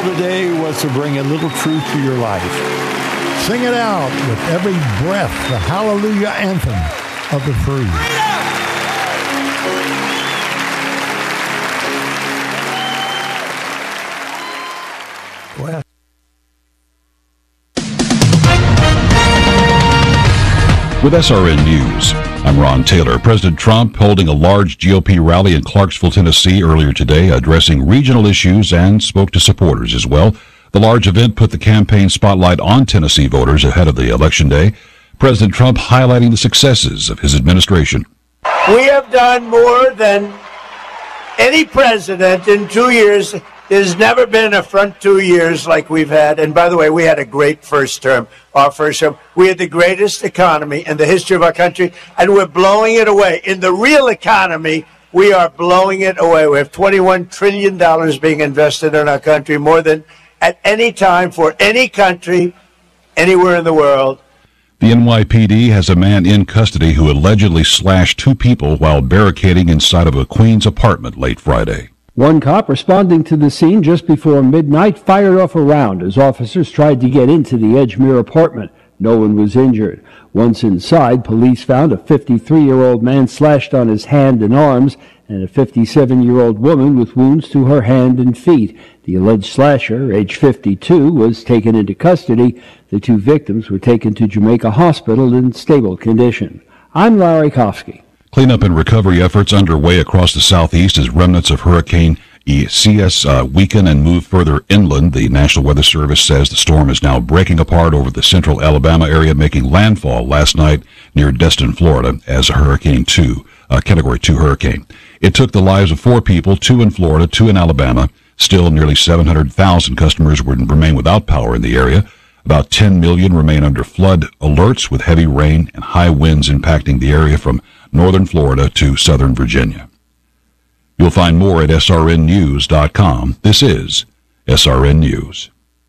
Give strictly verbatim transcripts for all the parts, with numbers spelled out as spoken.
today was to bring a little truth to your life. Sing it out with every breath, the hallelujah anthem of the free. Well, with S R N News, I'm Ron Taylor. President Trump holding a large G O P rally in Clarksville, Tennessee earlier today, addressing regional issues and spoke to supporters as well. The large event put the campaign spotlight on Tennessee voters ahead of the election day. President Trump highlighting the successes of his administration. We have done more than any president in two years. There's never been a front two years like we've had. And by the way, we had a great first term, our first term. We had the greatest economy in the history of our country, and we're blowing it away. In the real economy, we are blowing it away. We have twenty-one trillion dollars being invested in our country, more than at any time for any country, anywhere in the world. The N Y P D has a man in custody who allegedly slashed two people while barricading inside of a Queens apartment late Friday. One cop responding to the scene just before midnight fired off a round as officers tried to get into the Edgemere apartment. No one was injured. Once inside, police found a fifty-three-year-old man slashed on his hand and arms and a fifty-seven-year-old woman with wounds to her hand and feet. The alleged slasher, age fifty-two, was taken into custody. The two victims were taken to Jamaica Hospital in stable condition. I'm Larry Kofsky. Cleanup and recovery efforts underway across the southeast as remnants of Hurricane C S uh, weaken and move further inland. The National Weather Service says the storm is now breaking apart over the central Alabama area, making landfall last night near Destin, Florida, as a Hurricane two, a Category two hurricane. It took the lives of four people, two in Florida, two in Alabama. Still, nearly seven hundred thousand customers would remain without power in the area. About ten million remain under flood alerts, with heavy rain and high winds impacting the area from northern Florida to southern Virginia. You'll find more at S R N news dot com. This is S R N News.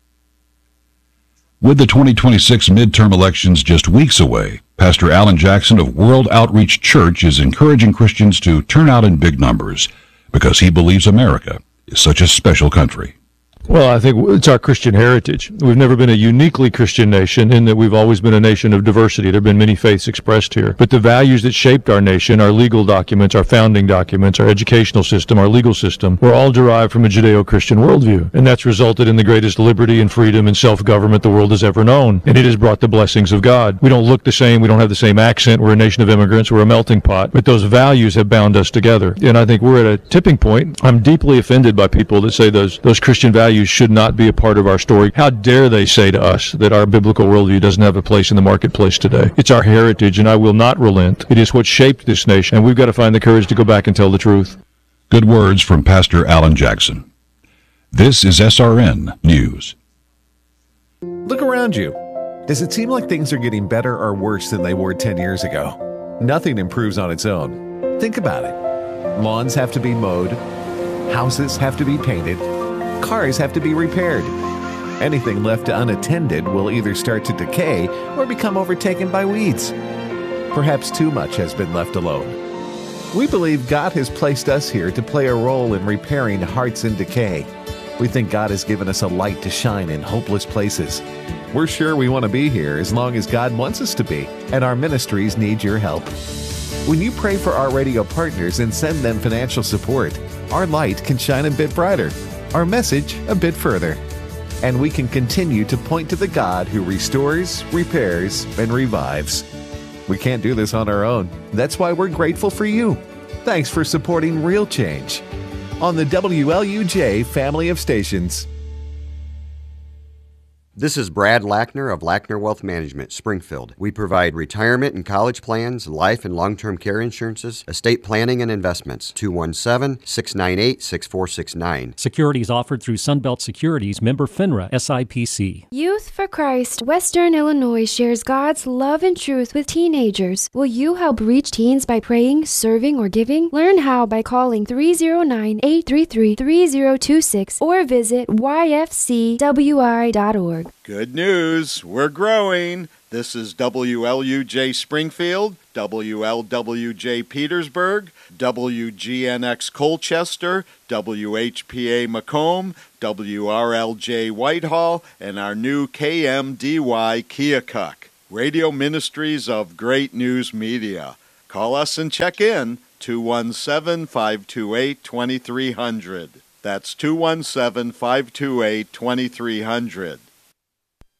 With the twenty twenty-six midterm elections just weeks away, Pastor Alan Jackson of World Outreach Church is encouraging Christians to turn out in big numbers because he believes America is such a special country. Well, I think it's our Christian heritage. We've never been a uniquely Christian nation in that we've always been a nation of diversity. There have been many faiths expressed here. But the values that shaped our nation, our legal documents, our founding documents, our educational system, our legal system, were all derived from a Judeo-Christian worldview. And that's resulted in the greatest liberty and freedom and self-government the world has ever known. And it has brought the blessings of God. We don't look the same. We don't have the same accent. We're a nation of immigrants. We're a melting pot. But those values have bound us together. And I think we're at a tipping point. I'm deeply offended by people that say those, those Christian values should not be a part of our story. How dare they say to us that our biblical worldview doesn't have a place in the marketplace today? It's our heritage, and I will not relent. It is what shaped this nation, and we've got to find the courage to go back and tell the truth. Good words from Pastor Alan Jackson. This is S R N News. Look around you. Does it seem like things are getting better or worse than they were ten years ago? Nothing improves on its own. Think about it. Lawns have to be mowed. Houses have to be painted. Cars have to be repaired. Anything left unattended will either start to decay or become overtaken by weeds. Perhaps too much has been left alone. We believe God has placed us here to play a role in repairing hearts in decay. We think God has given us a light to shine in hopeless places. We're sure we want to be here as long as God wants us to be, and our ministries need your help. When you pray for our radio partners and send them financial support, our light can shine a bit brighter, our message a bit further, and we can continue to point to the God who restores, repairs, and revives. We can't do this on our own. That's why we're grateful for you. Thanks for supporting Real Change on the W L U J family of stations. This is Brad Lackner of Lackner Wealth Management, Springfield. We provide retirement and college plans, life and long-term care insurances, estate planning, and investments. two one seven, six nine eight, six four six nine. Securities offered through Sunbelt Securities, member FINRA, S I P C. Youth for Christ Western Illinois shares God's love and truth with teenagers. Will you help reach teens by praying, serving, or giving? Learn how by calling three oh nine, eight three three, three oh two six or visit y f c w i dot org. Good news, we're growing. This is W L U J Springfield, W L W J Petersburg, W G N X Colchester, W H P A Macomb, W R L J Whitehall, and our new K M D Y Keokuk. Radio Ministries of Great News Media. Call us and check in, two one seven, five two eight, two three zero zero. That's two one seven, five two eight, two three zero zero.